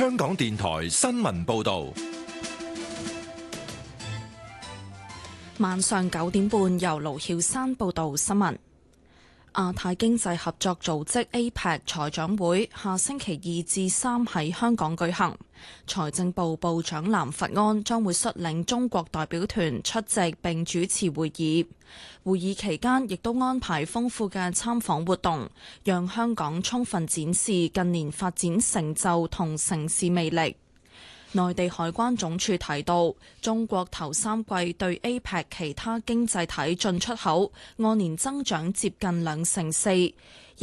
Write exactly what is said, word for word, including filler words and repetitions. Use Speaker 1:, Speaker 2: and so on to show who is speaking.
Speaker 1: 香港電台新聞報道。
Speaker 2: 晚上九點半，由盧曉山報道新聞。亞太經濟合作組織 A P E C 財長會下星期二至三喺香港舉行，財政部部長藍佛安將會率領中國代表團出席並主持會議。會議期間亦都安排豐富嘅參訪活動，讓香港充分展示近年發展成就同城市魅力。內地海關總署提到，中國頭三季對 A P E C 其他經濟體進出口按年增長接近兩成四。